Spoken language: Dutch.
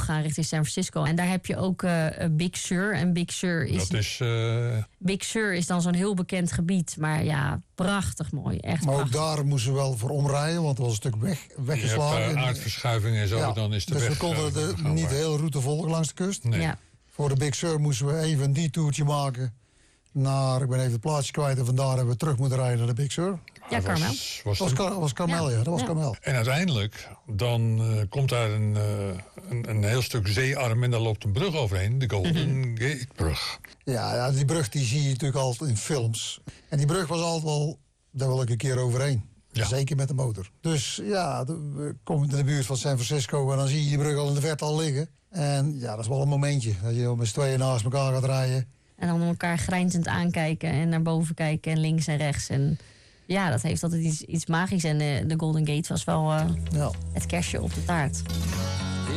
gaan richting San Francisco. En daar heb je ook Big Sur. En Big Sur Big Sur is dan zo'n heel bekend gebied. Maar ja, prachtig mooi. Echt maar prachtig. ook daar moesten we wel voor omrijden, want het was een stuk weggeslagen. Je hebt aardverschuiving en zo, ja, dan is de dus weg... we konden niet de hele route volgen langs de kust. Nee. Ja. Voor de Big Sur moesten we even een detourtje maken naar, ik ben even het plaatsje kwijt, en vandaar hebben we terug moeten rijden naar de Big Sur. Ja, Carmel. Dat was Carmel, ja. Dat was Carmel. En uiteindelijk, dan komt daar een heel stuk zeearm en daar loopt een brug overheen, de Golden Gate brug. Ja, die brug die zie je natuurlijk altijd in films. En die brug was altijd wel, daar wil ik een keer overheen. Ja. Zeker met de motor. Dus ja, we komen in de buurt van San Francisco en dan zie je die brug al in de verte al liggen. En ja, dat is wel een momentje. Dat je met z'n tweeën naast elkaar gaat rijden. En dan elkaar grijnzend aankijken en naar boven kijken en links en rechts. En ja, dat heeft altijd iets magisch. En de Golden Gate was wel het kerstje op de taart.